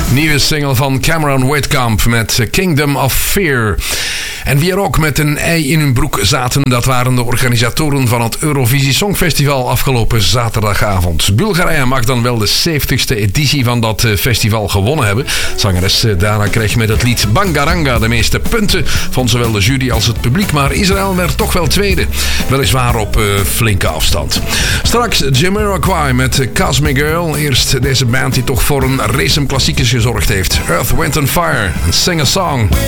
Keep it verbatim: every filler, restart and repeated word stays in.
Nieuwe single van Cameron Whitcomb met Kingdom of Fear. En wie er ook met een ei in hun broek zaten, dat waren de organisatoren van het Eurovisie Songfestival afgelopen zaterdagavond. Bulgarije mag dan wel de zeventigste editie van dat festival gewonnen hebben. Zangeres Dana kreeg met het lied Bangaranga de meeste punten van zowel de jury als het publiek, maar Israël werd toch wel tweede. Weliswaar op uh, flinke afstand. Straks Jamiroquai met Cosmic Girl. Eerst deze band die toch voor een race klassiekers gezorgd heeft. Earth, Wind and Fire. Sing a Song.